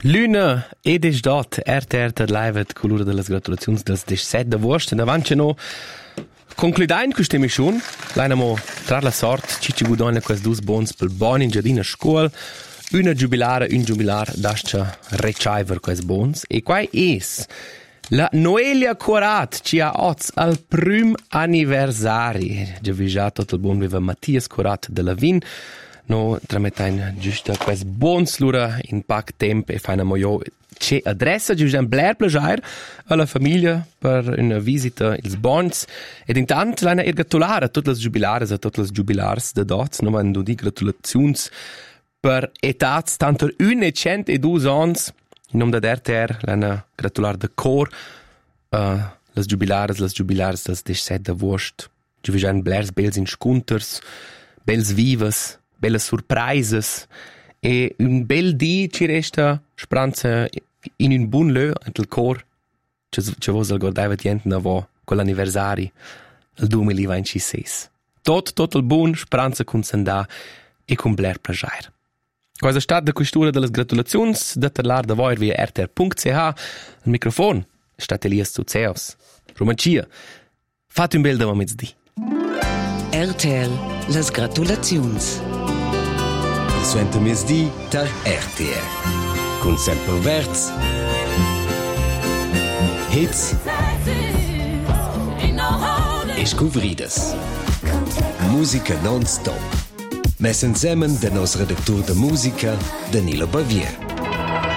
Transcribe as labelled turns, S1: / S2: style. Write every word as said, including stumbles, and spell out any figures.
S1: Lüna ed es dot R T R ter live con l'ora delle gratulazioni del diciassette d'agosto. Davanti no concludain questa emissione, l'ainamo tra la sorte cici gudone quels dus bons pel bon in giardina scuola, una giubilare, un giubilar dascia recaiver quels bons e quai es la Noelia Corat ci ha oz al prim anniversari. Già vigia tot il buon viva Mattias Corat de la Vin. No trametain giusta quels bons lura in pac temp e faina moio c'è adressa giusta un bler plagiar alla famiglia per una visita ils bons ed intant l'ana er gratular a tutte les jubilares a tutte les jubilars de dots no man du di gratulazions per etats tanto un e cent e dus ans in nom da R T R l'ana gratular de cor uh, les jubilares les jubilars des diciassette d'agost giusta un blers bels in scunters bels vivas belle surprises e un bel di ci resta speranza in un buon lö ant il cor che vos al gordava dient na vo con l'anniversari il duemilaventisei. Tot tot il buon speranza con sanda e con bler plagiar. Cosa stat de costura delle gratulazions da terlar da voi via r t r punct c h il microfon stat Elias Zuzeos. Romancia. Fate un bel da mezzdi.
S2: R T L las gratulazions.
S3: Suenta mesdi tar R T R. Con sempre verts. Hits. E scuvridas. Musica non-stop. Mes insieme del nostro redactor de musica, Danilo Bavier.